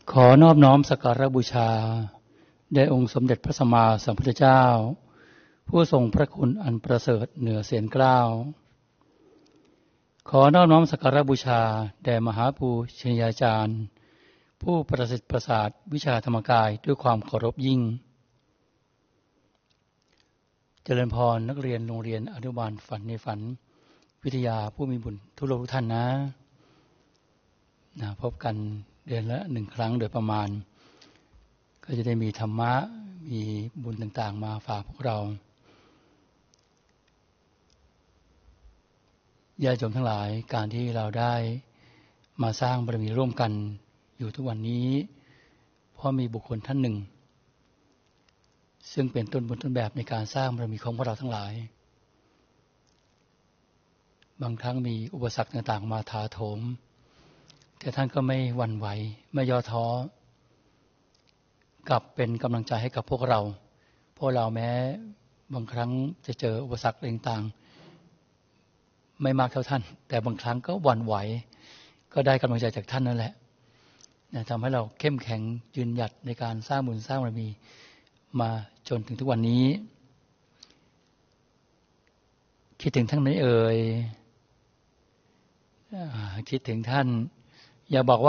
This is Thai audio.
ขอนอบน้อมสักการะบูชาแด่องค์สมเด็จพระสัมมาสัมพุทธเจ้าผู้ทรงพระคุณอันประเสริฐเหนือเสียนเกล้าขอนอบน้อมสักการะบูชาแด่มหาภูชนียาจารย์ผู้ประสิทธิ์ประสาทวิชาธรรมกายด้วยความเคารพยิ่งเจริญพรนักเรียนโรงเรียนอนุบาลฝันในฝันวิทยาผู้มีบุญทุกโลกทุกท่านนะพบกันเดือนละ1 ครั้งโดยประมาณก็จะได้มีธรรมะมีบุญต่างๆมาฝากพวกเราญาติโยมทั้งหลายการที่เราได้มาสร้างบารมีร่วมกันอยู่ทุกวันนี้เพราะมีบุคคลท่านหนึ่งซึ่งเป็นต้นบุญต้นแบบในการสร้างบารมีของพวกเราทั้งหลายบางครั้งมีอุปสรรคต่างๆมาถาโถมแต่ท่านก็ไม่หวั่นไหวไม่ย่อท้อกลับเป็นกำลังใจให้กับพวกเราแม้บางครั้งจะเจออุปสรรคต่างๆไม่มากเท่าท่านแต่บางครั้งก็หวั่นไหวก็ได้กำลังใจจากท่านนั่นแหละทำให้เราเข้มแข็งยืนหยัดในการสร้างบุญสร้างบารมีมาจนถึงทุกวันนี้คิดถึงท่านไหมเอ่ยคิดถึงท่านอย่าบอกว่า